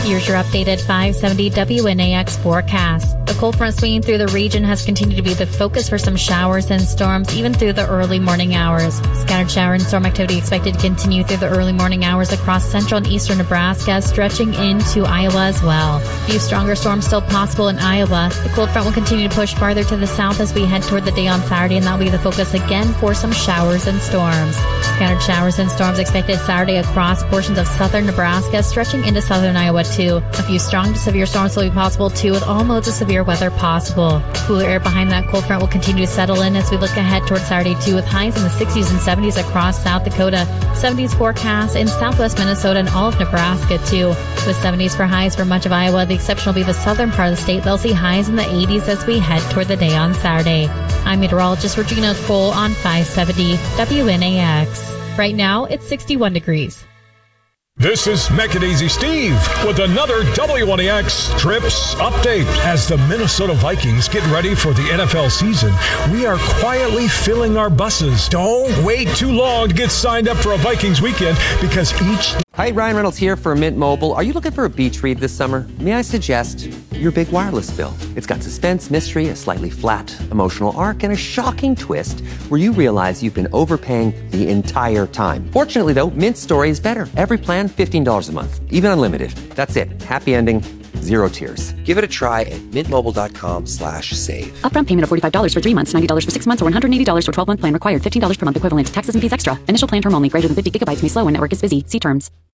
Here's your updated 570 WNAX forecast. The cold front swinging through the region has continued to be the focus for some showers and storms even through the early morning hours. Scattered shower and storm activity expected to continue through the early morning hours across central and eastern Nebraska, stretching into Iowa as well. A few stronger storms still possible in Iowa. The cold front will continue to push farther to the south as we head toward the day on Saturday, and that will be the focus again for some showers and storms. Scattered showers and storms expected Saturday across portions of southern Nebraska, stretching into southern Iowa too. A few strong to severe storms will be possible too, with all modes of severe weather possible. Cooler air behind that cold front will continue to settle in as we look ahead toward Saturday too, with highs in the 60s and 70s across South Dakota, 70s forecast in southwest Minnesota and all of Nebraska too, with 70s for highs for much of Iowa. The exception will be the southern part of the state. They'll see highs in the 80s as we head toward the day on Saturday. I'm meteorologist Regina Cole on 570 WNAX. Right now, it's 61 degrees. This is Make It Easy Steve with another W1AX Trips update. As the Minnesota Vikings get ready for the NFL season, we are quietly filling our buses. Don't wait too long to get signed up for a Vikings weekend because each... Hi, Ryan Reynolds here for Mint Mobile. Are you looking for a beach read this summer? May I suggest your big wireless bill? It's got suspense, mystery, a slightly flat, emotional arc, and a shocking twist where you realize you've been overpaying the entire time. Fortunately, though, Mint's story is better. Every plan, $15 a month, even unlimited. That's it. Happy ending, zero tears. Give it a try at mintmobile.com/save. Upfront payment of $45 for 3 months, $90 for 6 months, or $180 for 12-month plan required. $15 per month equivalent. Taxes and fees extra. Initial plan term only. Greater than 50 gigabytes may slow when network is busy. See terms.